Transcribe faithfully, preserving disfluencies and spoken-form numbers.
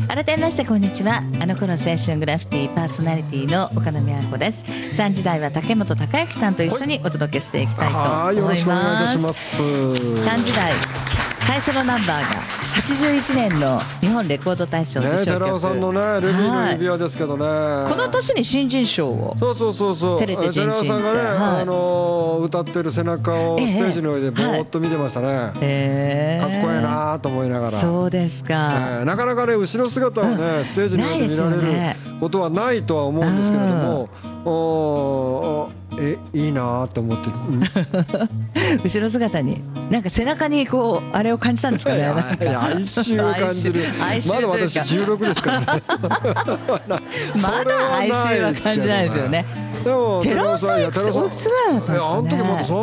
改めましてこんにちは。あの頃の青春グラフィティパーソナリティの岡野美和子です。さんじ台は竹本孝之さんと一緒にお届けしていきたいと思います。 よろしくお願いいたします。 さんじ台最初のナンバーがはちじゅういちねんの日本レコード大賞受賞曲、 ね、寺尾さんのねルビーの指輪ですけどね、 この年に新人賞をそうそうそうそう照れて寺尾さんがね、はい、あのー、歌ってる背中をステージの上でぼーっと見てましたね、えーはい、かっこいいなと思いながら。 そうですか、 えー、なかなかね後ろ姿をね、うん、ステージの上で見られることはないとは思うんですけれども、うん、おえいいなと思って、うん、 後ろ姿になんか背中にこうあれを感じたんですかね。なんか哀愁を感じる。まだ私じゅうろくですからね。 まだ哀愁は感じないですよね。 でも寺尾さんいくつぐらいだったんですかね。 あの時まだ